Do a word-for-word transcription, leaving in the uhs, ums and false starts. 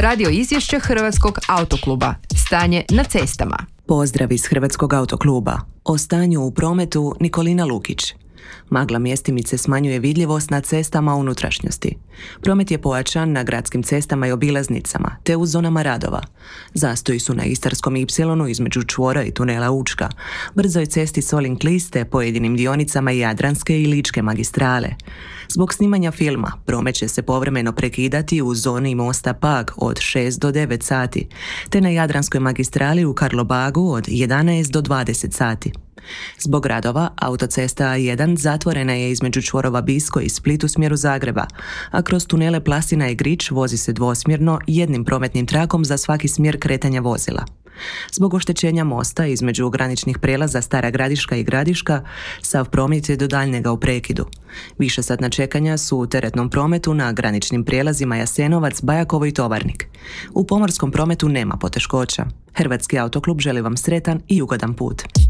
radio izvješće Hrvatskog autokluba. Stanje na cestama. Pozdrav iz Hrvatskog autokluba. O stanju u prometu Nikolina Lukić. Magla mjestimice smanjuje vidljivost na cestama unutrašnjosti. Promet je pojačan na gradskim cestama i obilaznicama, te u zonama radova. Zastoji su na Istarskom ipsilonu između čvora i tunela Učka, brzoj cesti Solin-Klis te pojedinim dionicama Jadranske i Ličke magistrale. Zbog snimanja filma, promet će se povremeno prekidati u zoni mosta Pag od šest do devet sati, te na Jadranskoj magistrali u Karlobagu od jedanaest do dvadeset sati. Zbog radova, autocesta A jedan zatvorena je između čvorova Bisko i Split u smjeru Zagreba, a kroz tunele Plasina i Grič vozi se dvosmjerno jednim prometnim trakom za svaki smjer kretanja vozila. Zbog oštećenja mosta između graničnih prijelaza Stara Gradiška i Gradiška, sav promet je do daljnjega u prekidu. Višesatna čekanja su u teretnom prometu na graničnim prijelazima Jasenovac, Bajakovo i Tovarnik. U pomorskom prometu nema poteškoća. Hrvatski autoklub želi vam sretan i ugodan put.